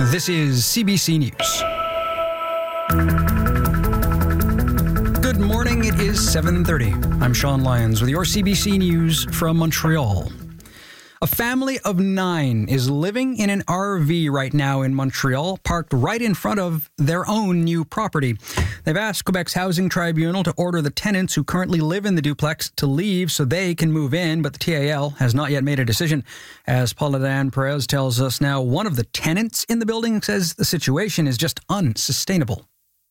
This is CBC News. Good morning, it is 7:30. I'm Sean Lyons with your CBC News from Montreal. A family of 9 is living in an RV right now in Montreal, parked right in front of their own new property. They've asked Quebec's Housing Tribunal to order the tenants who currently live in the duplex to leave so they can move in, but the TAL has not yet made a decision. As Paula Diane Perez tells us now, one of the tenants in the building says the situation is just unsustainable.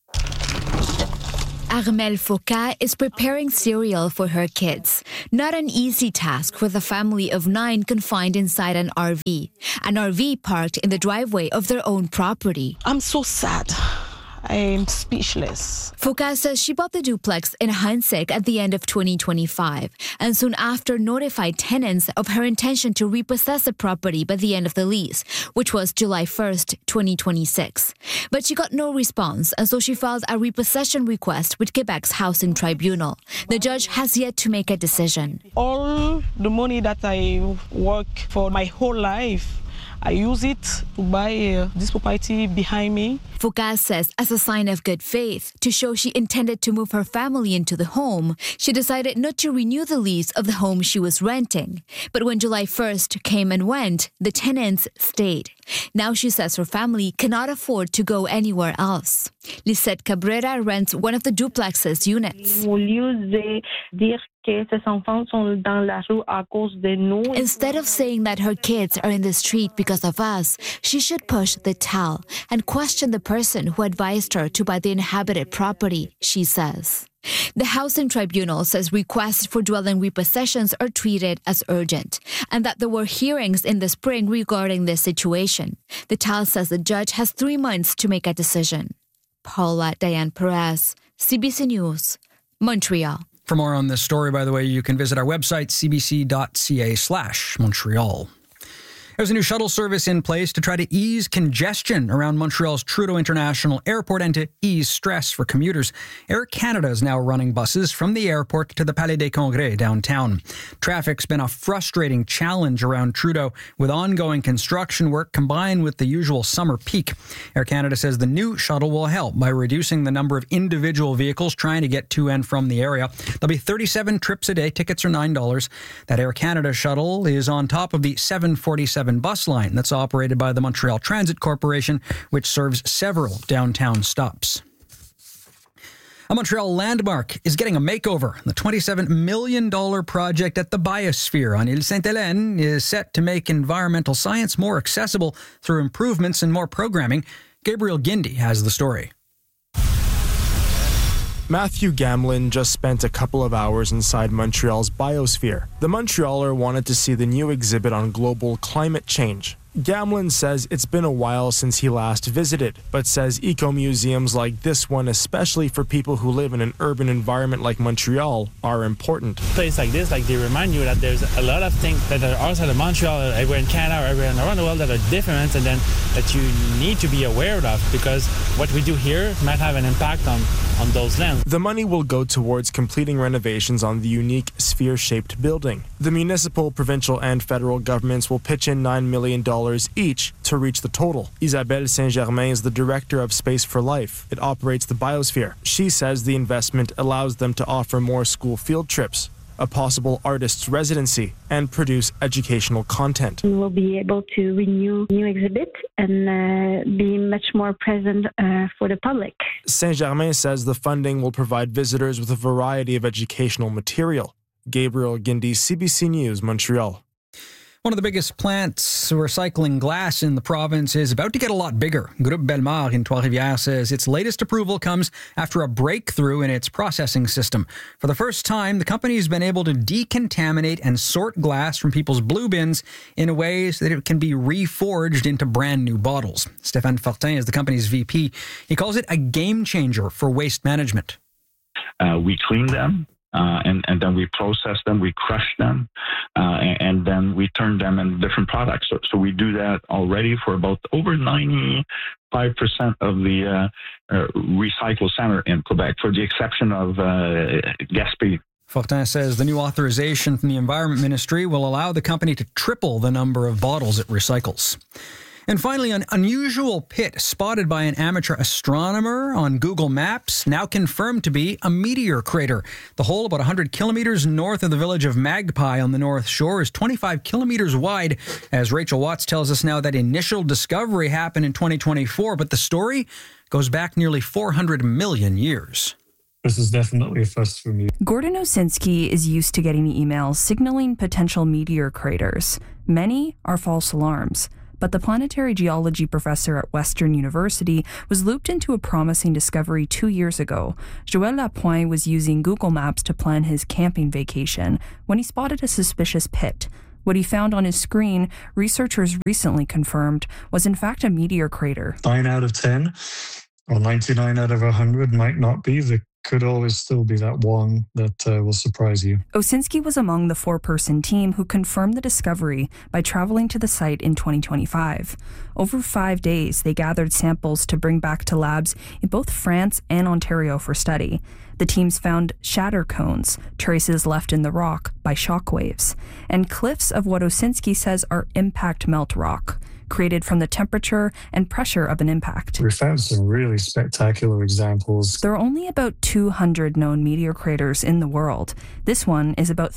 Armelle Foucault is preparing cereal for her kids. Not an easy task with a family of 9 confined inside an RV parked in the driveway of their own property. I'm so sad. I'm speechless. Foucault says she bought the duplex in Huntsic at the end of 2025 and soon after notified tenants of her intention to repossess the property by the end of the lease, which was July 1st, 2026. But she got no response, and so she filed a repossession request with Quebec's Housing Tribunal. The judge has yet to make a decision. All the money that I work for my whole life, I use it to buy this property behind me. Foucault says as a sign of good faith, to show she intended to move her family into the home, she decided not to renew the lease of the home she was renting. But when July 1st came and went, the tenants stayed. Now she says her family cannot afford to go anywhere else. Lisette Cabrera rents one of the duplex's units. Instead of saying that her kids are in the street because of us, she should push the towel and question the person who advised her to buy the inhabited property, she says. The Housing Tribunal says requests for dwelling repossessions are treated as urgent and that there were hearings in the spring regarding this situation. The TAL says the judge has 3 months to make a decision. Paula Diane Perez, CBC News, Montreal. For more on this story, by the way, you can visit our website, cbc.ca/Montreal. There's a new shuttle service in place to try to ease congestion around Montreal's Trudeau International Airport and to ease stress for commuters. Air Canada is now running buses from the airport to the Palais des Congrès downtown. Traffic's been a frustrating challenge around Trudeau with ongoing construction work combined with the usual summer peak. Air Canada says the new shuttle will help by reducing the number of individual vehicles trying to get to and from the area. There'll be 37 trips a day. Tickets are $9. That Air Canada shuttle is on top of the 747 bus line that's operated by the Montreal Transit Corporation, which serves several downtown stops. A Montreal landmark is getting a makeover. The $27 million project at the Biosphere on Ile Sainte-Hélène is set to make environmental science more accessible through improvements and more programming. Gabriel Guindy has the story. Matthew Gamlin just spent a couple of hours inside Montreal's Biosphere. The Montrealer wanted to see the new exhibit on global climate change. Gamlin says it's been a while since he last visited, but says eco-museums like this one, especially for people who live in an urban environment like Montreal, are important. Places like this, they remind you that there's a lot of things that are outside of Montreal, everywhere in Canada, or everywhere around the world that are different, and then that you need to be aware of, because what we do here might have an impact on those lands. The money will go towards completing renovations on the unique sphere-shaped building. The municipal, provincial, and federal governments will pitch in $9 million each to reach the total. Isabelle Saint-Germain is the director of Space for Life. It operates the Biosphere. She says the investment allows them to offer more school field trips, a possible artist's residency, and produce educational content. We will be able to renew new exhibits and be much more present for the public. Saint-Germain says the funding will provide visitors with a variety of educational material. Gabriel Guindy, CBC News, Montreal. One of the biggest plants recycling glass in the province is about to get a lot bigger. Groupe Bellemare in Trois-Rivières says its latest approval comes after a breakthrough in its processing system. For the first time, the company has been able to decontaminate and sort glass from people's blue bins in a way so that it can be reforged into brand new bottles. Stéphane Fortin is the company's VP. He calls it a game changer for waste management. We clean them. And then we process them, we crush them, and then we turn them into different products. So we do that already for about over 95% of the recycle center in Quebec, for the exception of Gaspé. Fortin says the new authorization from the Environment Ministry will allow the company to triple the number of bottles it recycles. And finally, an unusual pit spotted by an amateur astronomer on Google Maps, now confirmed to be a meteor crater. The hole, about 100 kilometers north of the village of Magpie on the North Shore, is 25 kilometers wide. As Rachel Watts tells us now, that initial discovery happened in 2024, but the story goes back nearly 400 million years. This is definitely a first for me. Gordon Osinski is used to getting emails signaling potential meteor craters. Many are false alarms. But the planetary geology professor at Western University was looped into a promising discovery 2 years ago. Joël Lapointe was using Google Maps to plan his camping vacation when he spotted a suspicious pit. What he found on his screen, researchers recently confirmed, was in fact a meteor crater. 9 out of 10, or 99 out of 100 might not be. There could always still be that one that will surprise you. Osinski was among the 4-person team who confirmed the discovery by traveling to the site in 2025. Over 5 days, they gathered samples to bring back to labs in both France and Ontario for study. The teams found shatter cones, traces left in the rock by shock waves, and cliffs of what Osinski says are impact melt rock, created from the temperature and pressure of an impact. We found some really spectacular examples. There are only about 200 known meteor craters in the world. This one is about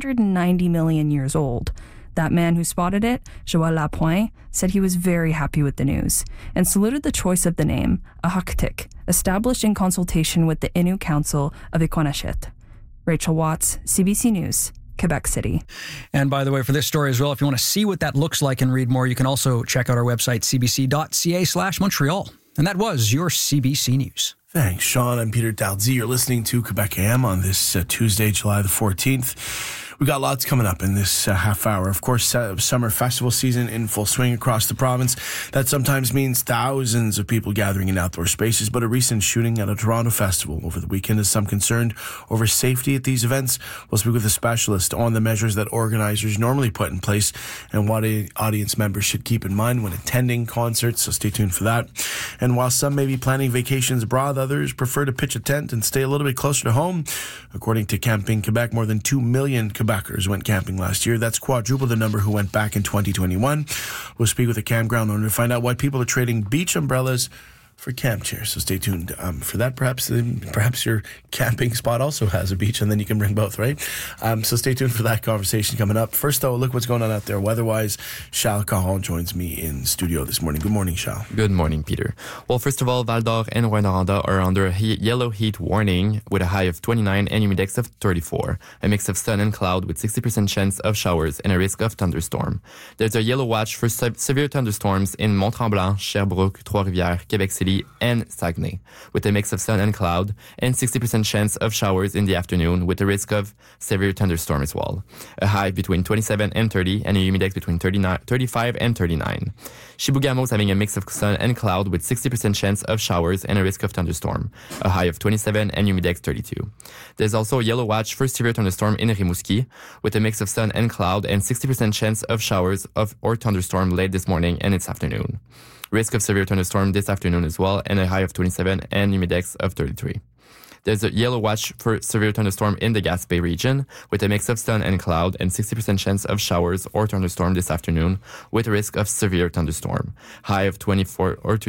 390 million years old. That man who spotted it, Joël Lapointe, said he was very happy with the news and saluted the choice of the name, Ahaktik, established in consultation with the Innu Council of Iqaluit. Rachel Watts, CBC News, Quebec City. And by the way, for this story as well, if you want to see what that looks like and read more, you can also check out our website, cbc.ca/Montreal. And that was your CBC News. Thanks, Sean. I'm Peter Dalzy. You're listening to Quebec AM on this Tuesday, July the 14th. We got lots coming up in this half hour. Of course, summer festival season in full swing across the province. That sometimes means thousands of people gathering in outdoor spaces, but a recent shooting at a Toronto festival over the weekend has some concern over safety at these events. We'll speak with a specialist on the measures that organizers normally put in place and what audience members should keep in mind when attending concerts, so stay tuned for that. And while some may be planning vacations abroad, others prefer to pitch a tent and stay a little bit closer to home. According to Camping Quebec, more than 2 million Quebecers went camping last year. That's quadruple the number who went back in 2021. We'll speak with a campground owner to find out why people are trading beach umbrellas for camp chairs. So stay tuned for that. Perhaps your camping spot also has a beach, and then you can bring both, right? So stay tuned for that conversation coming up. First, though, look what's going on out there weather-wise. Charles Caron joins me in studio this morning. Good morning, Charles. Good morning, Peter. Well, first of all, Val-d'Or and Rouyn-Noranda are under a yellow heat warning with a high of 29 and humidex of 34. A mix of sun and cloud with 60% chance of showers and a risk of thunderstorm. There's a yellow watch for severe thunderstorms in Mont-Tremblant, Sherbrooke, Trois-Rivières, Quebec City, and Saguenay, with a mix of sun and cloud, and 60% chance of showers in the afternoon, with a risk of severe thunderstorm as well. A high between 27 and 30, and a humidex between 35 and 39. Chibougamau is having a mix of sun and cloud, with 60% chance of showers and a risk of thunderstorm. A high of 27 and humidex 32. There's also a yellow watch for severe thunderstorm in Rimouski, with a mix of sun and cloud, and 60% chance of showers or thunderstorm late this morning and this afternoon. Risk of severe thunderstorm this afternoon as well, and a high of 27 and humidex of 33. There's a yellow watch for severe thunderstorm in the Gaspé region, with a mix of sun and cloud and 60% chance of showers or thunderstorm this afternoon, with a risk of severe thunderstorm. High of 24 or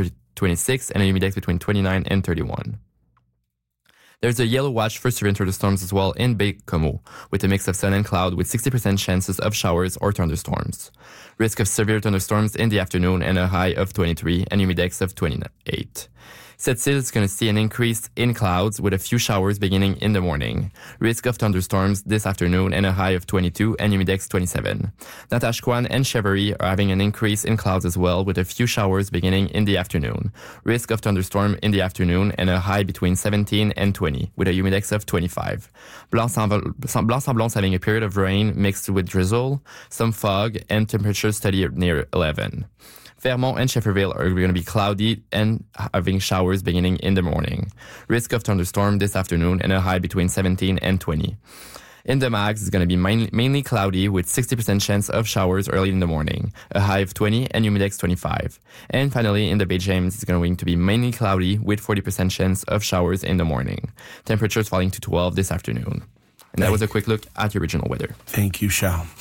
26 and a humidex between 29 and 31. There's a yellow watch for severe thunderstorms as well in Baie-Comeau, with a mix of sun and cloud with 60% chances of showers or thunderstorms. Risk of severe thunderstorms in the afternoon and a high of 23 and humidex of 28. Sept-Îles is going to see an increase in clouds with a few showers beginning in the morning. Risk of thunderstorms this afternoon and a high of 22 and humidex 27. Natashquan and Chevery are having an increase in clouds as well with a few showers beginning in the afternoon. Risk of thunderstorm in the afternoon and a high between 17 and 20 with a humidex of 25. Blanc-Sablon is having a period of rain mixed with drizzle, some fog, and temperatures steady near 11. Vermont and Shefferville are going to be cloudy and having showers beginning in the morning. Risk of thunderstorm this afternoon and a high between 17 and 20. In the Mags, it's going to be mainly cloudy with 60% chance of showers early in the morning, a high of 20 and humidex 25. And finally, in the Baie James, it's going to be mainly cloudy with 40% chance of showers in the morning. Temperatures falling to 12 this afternoon. And that was a quick look at the original weather. Thank you, Shao.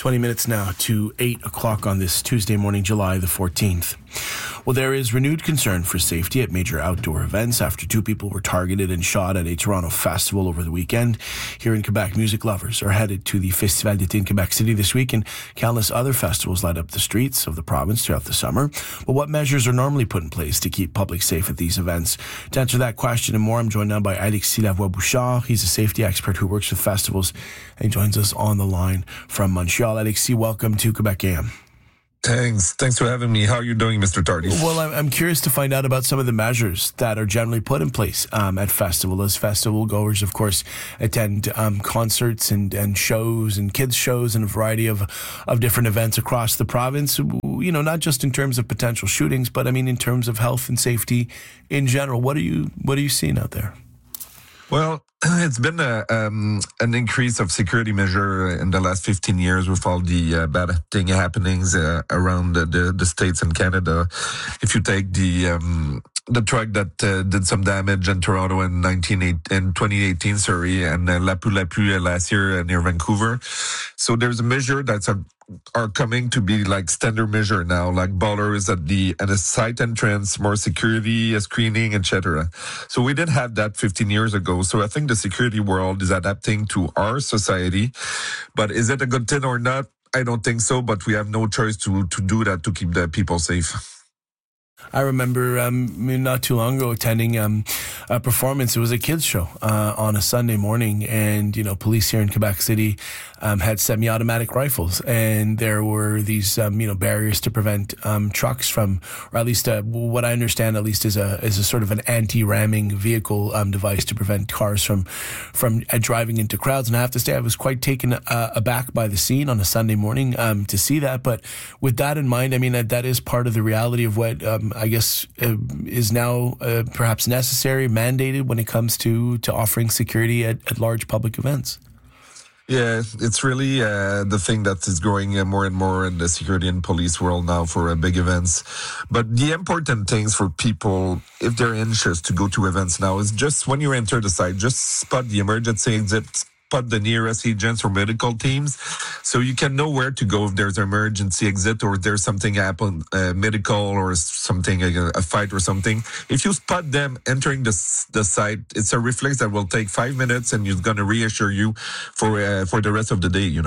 20 minutes now to 8 o'clock on this Tuesday morning, July the 14th. Well, there is renewed concern for safety at major outdoor events after 2 people were targeted and shot at a Toronto festival over the weekend. Here in Quebec, music lovers are headed to the Festival d'été in Quebec City this week, and countless other festivals light up the streets of the province throughout the summer. But what measures are normally put in place to keep public safe at these events? To answer that question and more, I'm joined now by Alexis Lavoie-Bouchard. He's a safety expert who works with festivals, and he joins us on the line from Montreal. Alexis, welcome to Quebec AM. Thanks for having me. How are you doing, Mr. Tardy? Well, I'm curious to find out about some of the measures that are generally put in place at festival. As festival goers, of course, attend concerts and shows and kids shows and a variety of different events across the province. You know, not just in terms of potential shootings, but I mean in terms of health and safety in general. What are you seeing out there? Well, it's been an increase of security measure in the last 15 years with all the bad thing happenings around the States and Canada. If you take the truck that did some damage in Toronto in 2018, and Lapu last year near Vancouver. So there's a measure that's are coming to be like standard measure now, like ballers at the site entrance, more security, screening, etc. So we didn't have that 15 years ago. So I think the security world is adapting to our society. But is it a good thing or not? I don't think so, but we have no choice to do that to keep the people safe. I remember not too long ago attending a performance. It was a kids show on a Sunday morning, and police here in Quebec City had semi-automatic rifles, and there were these barriers to prevent trucks from, or at least what I understand, at least is a sort of an anti-ramming vehicle device to prevent cars from driving into crowds. And I have to say, I was quite taken aback by the scene on a Sunday morning to see that. But with that in mind, I mean that is part of the reality of what I guess is now perhaps necessary, mandated when it comes to offering security at large public events. Yeah, it's really the thing that is growing more and more in the security and police world now for big events. But the important things for people, if they're anxious to go to events now, is just when you enter the site, just spot the emergency exit, spot the nearest agents or medical teams, so you can know where to go if there's an emergency exit or if there's something happen, medical or something, a fight or something. If you spot them entering the site, it's a reflex that will take 5 minutes and it's going to reassure you for the rest of the day,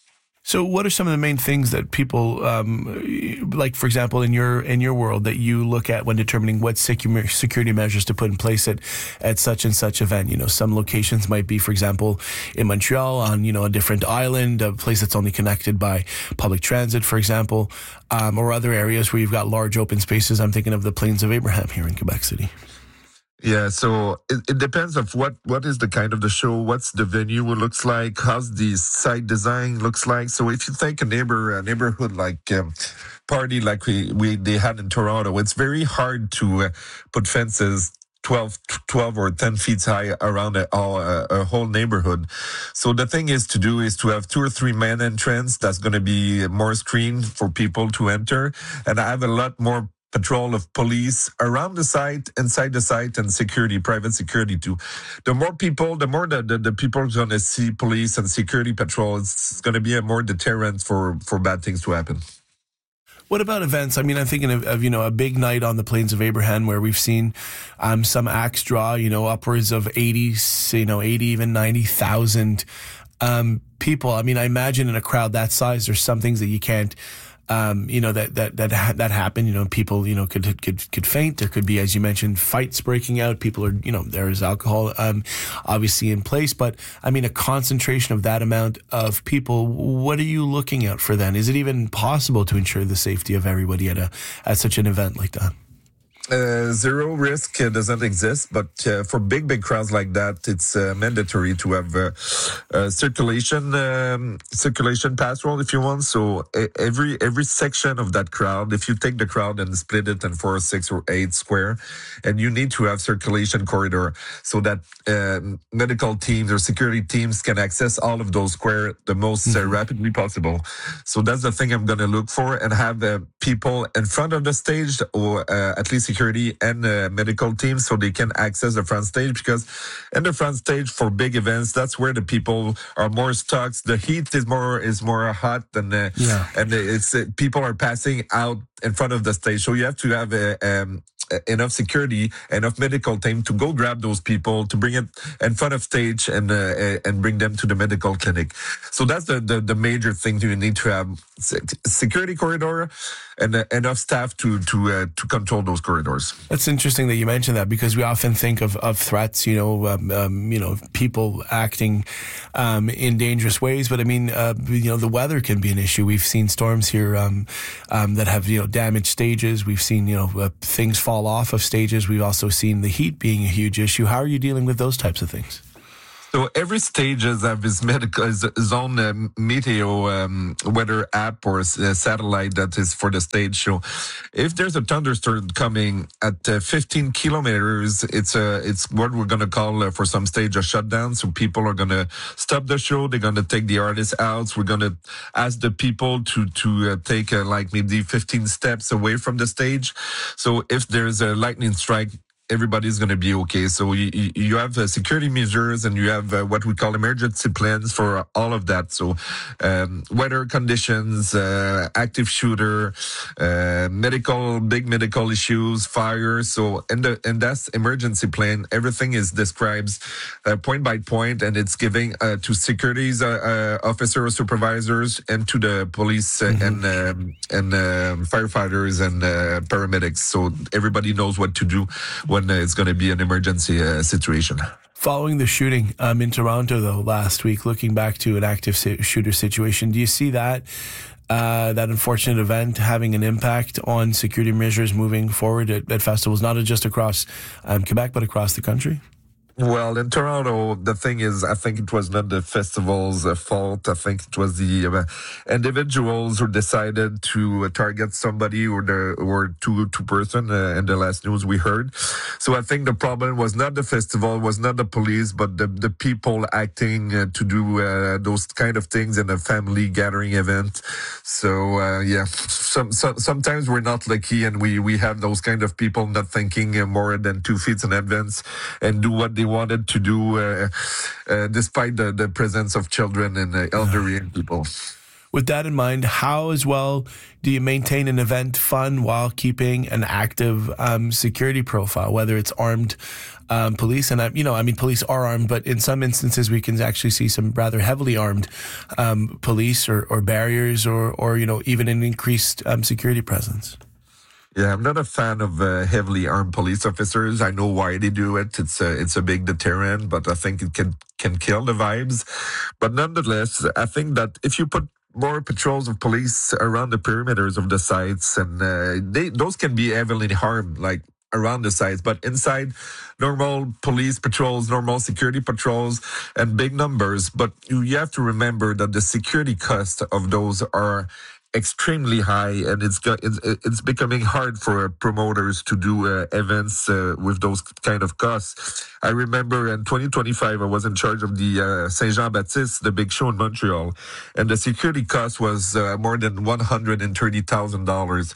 So what are some of the main things that people, like, for example, in your world, that you look at when determining what security measures to put in place at such and such event? Some locations might be, for example, in Montreal on, a different island, a place that's only connected by public transit, for example, or other areas where you've got large open spaces. I'm thinking of the Plains of Abraham here in Quebec City. Yeah, so it depends of what is the kind of the show, what's the venue looks like, how's the site design looks like. So if you think a neighborhood like party like they had in Toronto, it's very hard to put fences 12 or 10 feet high around a whole neighborhood. So the thing is to have 2 or 3 main entrance that's going to be more screened for people to enter, and I have a lot more patrol of police around the site, inside the site, and security, private security too. The more people, the more the people are going to see police and security patrol. It's going to be a more deterrent for bad things to happen. What about events? I mean, I'm thinking of a big night on the Plains of Abraham where we've seen some acts draw, upwards of 80, even 90,000 people. I mean, I imagine in a crowd that size, there's some things that you can't. That happen. People, could faint. There could be, as you mentioned, fights breaking out. People are, there is alcohol, obviously in place. But I mean, a concentration of that amount of people. What are you looking out for then? Is it even possible to ensure the safety of everybody at such an event like that? Zero risk doesn't exist, but for big crowds like that, it's mandatory to have circulation patrol if you want. So every section of that crowd, if you take the crowd and split it in 4, 6, or 8 square, and you need to have circulation corridor so that medical teams or security teams can access all of those square the most rapidly possible. So that's the thing I'm going to look for, and have people in front of the stage, or at least security and medical teams so they can access the front stage, because in the front stage for big events, that's where the people are more stuck. The heat is more hot than and it's people are passing out in front of the stage. So you have to have enough security, enough medical team to go grab those people, to bring it in front of stage and bring them to the medical clinic. So that's the major thing. You need to have security corridor and enough staff to control those corridors. That's interesting that you mentioned that, because we often think of threats, people acting in dangerous ways. But I mean, the weather can be an issue. We've seen storms here that have damaged stages. We've seen things fall off of stages. We've also seen the heat being a huge issue. How are you dealing with those types of things? So every stage has his own meteo weather app or satellite that is for the stage. So if there's a thunderstorm coming at 15 kilometers, it's what we're going to call for some stage a shutdown. So people are going to stop the show. They're going to take the artists out. We're going to ask the people to take like maybe 15 steps away from the stage. So if there's a lightning strike, everybody's going to be okay. So you have security measures, and you have what we call emergency plans for all of that. So weather conditions, active shooter, big medical issues, fire. So in that emergency plan, everything is described point by point, and it's giving to securities officers, supervisors, and to the police and firefighters and paramedics. So everybody knows what to do when it's going to be an emergency situation. Following the shooting in Toronto, though, last week, looking back to an active shooter situation, do you see that unfortunate event having an impact on security measures moving forward at festivals, not just across Quebec, but across the country? Well, in Toronto, the thing is, I think it was not the festival's fault. I think it was the individuals who decided to target somebody or two person in the last news we heard. So I think the problem was not the festival, was not the police, but the people acting to do those kind of things in a family gathering event. So sometimes we're not lucky, and we have those kind of people not thinking more than 2 feet in advance and do what they wanted to do despite the presence of children and elderly people. With that in mind, how as well do you maintain an event fun while keeping an active security profile, whether it's armed police? And police are armed, but in some instances we can actually see some rather heavily armed police or barriers or even an increased security presence. Yeah, I'm not a fan of heavily armed police officers. I know why they do it. It's a big deterrent, but I think it can kill the vibes. But nonetheless, I think that if you put more patrols of police around the perimeters of the sites, and those can be heavily harmed, like around the sites, but inside, normal police patrols, normal security patrols, and big numbers. But you have to remember that the security cost of those are extremely high, and it's becoming hard for promoters to do events with those kind of costs. I remember in 2025, I was in charge of the Saint Jean-Baptiste, the big show in Montreal, and the security cost was more than $130,000.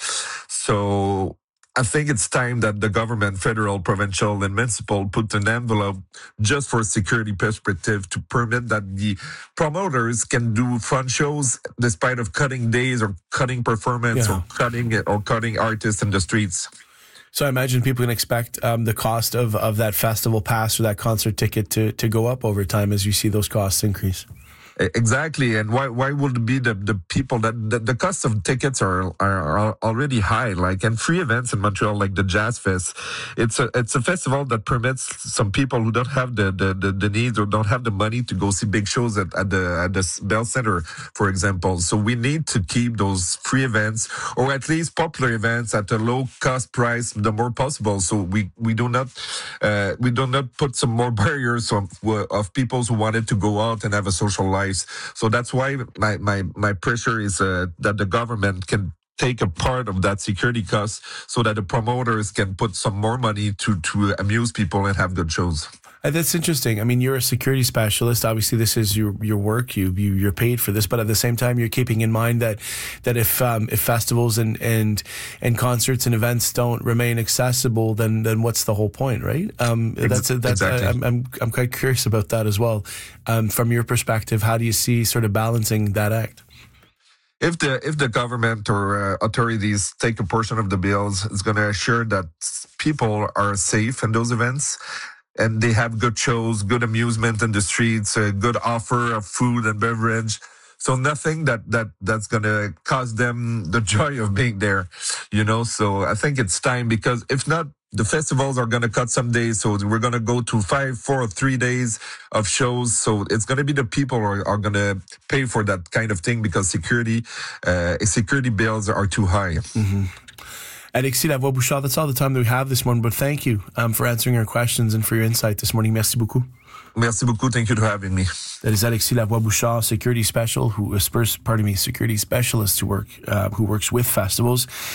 So I think it's time that the government, federal, provincial, and municipal, put an envelope just for security perspective to permit that the promoters can do fun shows despite of cutting days or cutting performance or cutting artists in the streets. So I imagine people can expect the cost of that festival pass or that concert ticket to go up over time as you see those costs increase. Exactly, and why would it be the people that the cost of tickets are already high? Like, and free events in Montreal, like the Jazz Fest, it's a festival that permits some people who don't have the needs or don't have the money to go see big shows at the Bell Center, for example. So we need to keep those free events, or at least popular events, at a low cost price, the more possible. So we do not put some more barriers of people who wanted to go out and have a social life. So that's why my pressure is that the government can take a part of that security cost so that the promoters can put some more money to amuse people and have good shows. That's interesting. I mean, you're a security specialist. Obviously, this is your work. You're paid for this, but at the same time, you're keeping in mind that if festivals and concerts and events don't remain accessible, then what's the whole point, right? Exactly. I'm quite curious about that as well. From your perspective, how do you see sort of balancing that act? If the government or authorities take a portion of the bills, it's going to assure that people are safe in those events. And they have good shows, good amusement in the streets, a good offer of food and beverage. So nothing that's going to cause them the joy of being there, So I think it's time, because if not, the festivals are going to cut some days. So we're going to go to 5, 4, 3 days of shows. So it's going to be the people who are going to pay for that kind of thing, because security bills are too high. Mm-hmm. Alexis Lavoie-Bouchard, that's all the time that we have this morning, but thank you for answering our questions and for your insight this morning. Merci beaucoup. Merci beaucoup. Thank you for having me. That is Alexis Lavoie-Bouchard, security specialist who works with festivals.